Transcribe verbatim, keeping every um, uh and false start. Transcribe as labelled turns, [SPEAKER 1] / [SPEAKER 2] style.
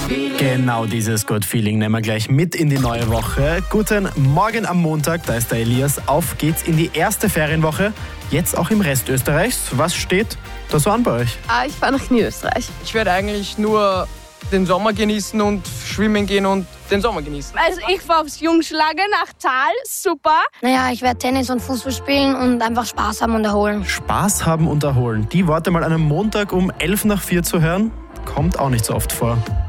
[SPEAKER 1] Genau dieses Good Feeling nehmen wir gleich mit in die neue Woche. Guten Morgen am Montag, da ist der Elias. Auf geht's in die erste Ferienwoche, jetzt auch im Rest Österreichs. Was steht da so an bei euch?
[SPEAKER 2] Ah, ich fahre nach Niederösterreich.
[SPEAKER 3] Ich werde eigentlich nur den Sommer genießen und schwimmen gehen und den Sommer genießen.
[SPEAKER 4] Also ich fahre aufs Jungschlager nach Thal, super.
[SPEAKER 5] Naja, ich werde Tennis und Fußball spielen und einfach Spaß haben und erholen.
[SPEAKER 1] Spaß haben und erholen. Die Worte mal an einem Montag um elf nach vier zu hören, kommt auch nicht so oft vor.